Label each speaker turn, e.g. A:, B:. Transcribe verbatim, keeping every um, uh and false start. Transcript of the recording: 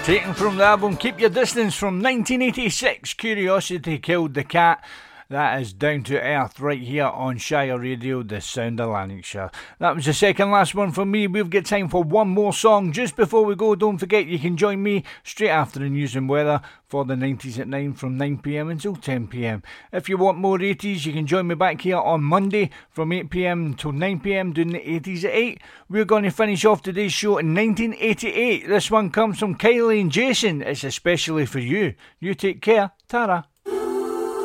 A: Taken from the album Keep Your Distance from nineteen eighty-six, Curiosity Killed the Cat. That is Down to Earth right here on Shire Radio, the sound of Lanarkshire. That was the second last one for me. We've got time for one more song. Just before we go, don't forget you can join me straight after the news and weather for the nineties at nine from nine p m until ten p m. If you want more eighties, you can join me back here on Monday from eight p m until nine p m doing the eighties at eight. We're going to finish off today's show in nineteen eighty-eight. This one comes from Kylie and Jason. It's especially for you. You take care. Ta-ra.